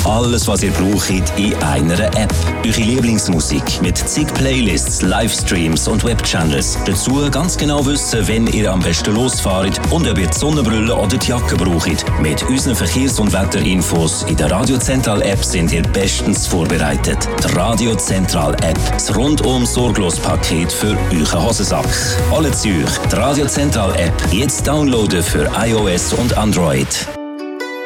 Alles, was ihr braucht, in einer App. Eure Lieblingsmusik mit zig Playlists, Livestreams und Webchannels. Dazu ganz genau wissen, wenn ihr am besten losfahrt und ob ihr die Sonnenbrille oder die Jacke braucht. Mit unseren Verkehrs- und Wetterinfos in der Radio Zentral App sind ihr bestens vorbereitet. Die Radio Zentral App. Das rundum sorglos Paket für euren Hosensack. Alle Zürich. Die Radio Zentral App. Jetzt downloaden für iOS und Android.